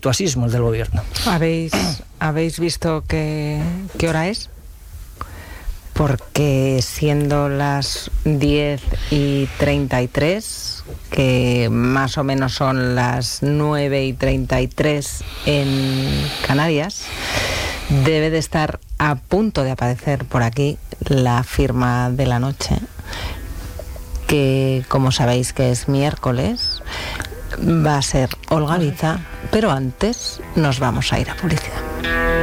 virtuosismos del gobierno. ¿Habéis visto qué hora es? Porque siendo las 10:33, que más o menos son las 9:33 en Canarias, debe de estar a punto de aparecer por aquí la firma de la noche, que como sabéis que es miércoles, va a ser Olga Biza, pero antes nos vamos a ir a publicidad.